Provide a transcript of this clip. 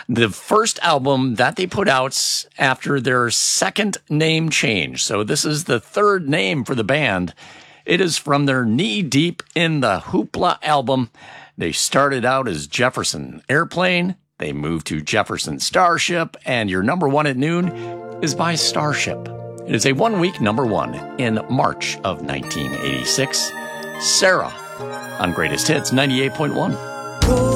The first album that they put out after their second name change. So this is the third name for the band. It is from their Knee Deep in the Hoopla album. They started out as Jefferson Airplane. They moved to Jefferson Starship. And your number one at noon is by Starship. It is a one-week number one in March of 1986. Sarah on Greatest Hits 98.1.